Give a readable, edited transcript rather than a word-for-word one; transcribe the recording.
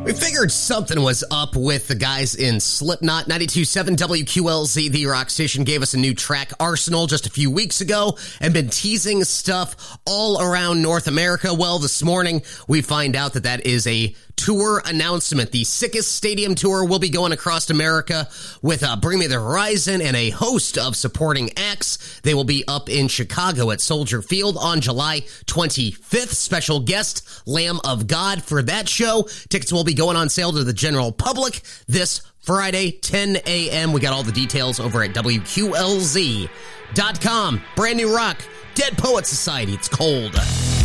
We figured something was up with the guys in Slipknot. 92.7 WQLZ, the rock station, gave us a new track, Arsenal, just a few weeks ago and been teasing stuff all around North America. Well, this morning, we find out that that is a tour announcement. The Sickest Stadium Tour will be going across America with Bring Me the Horizon and a host of supporting acts. They will be up in Chicago at Soldier Field on July 25th. Special guest, Lamb of God, for that show. Tickets will be going on sale to the general public this Friday, 10 a.m. We got all the details over at WQLZ.com. Brand new rock, Dead Poet Society. It's cold.